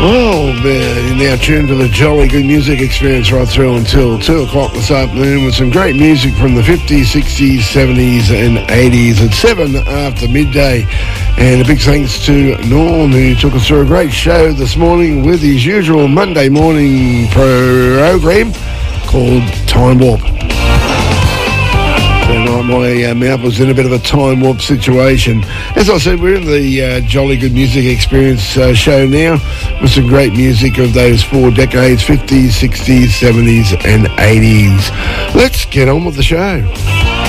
Well, you're now tuned to the Jolly Good Music Experience right through until 2 o'clock this afternoon with some great music from the 50s, 60s, 70s and 80s at 7 after midday. And a big thanks to Norm, who took us through a great show this morning with his usual Monday morning program called Time Warp. My mouth was in a bit of a time warp situation. As I said, we're in the Jolly Good Music Experience show now with some great music of those 4 decades, 50s, 60s, 70s and 80s. Let's get on with the show.